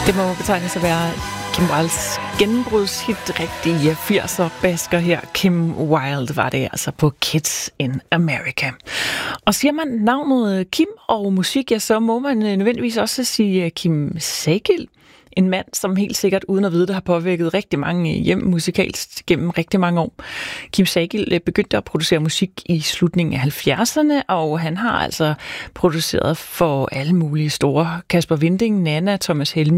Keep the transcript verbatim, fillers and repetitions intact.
Det må betegnes at være Kim Wildes gennembrudshit, rigtige firser basker her. Kim Wilde var det altså på Kids in America. Og siger man navnet Kim og musik, ja, så må man nødvendigvis også sige Kim Sagild. En mand, som helt sikkert uden at vide det, har påvirket rigtig mange hjem musikalsk gennem rigtig mange år. Kim Sagild begyndte at producere musik i slutningen af halvfjerdserne, og han har altså produceret for alle mulige store. Kasper Winding, Nana, Thomas Helmig,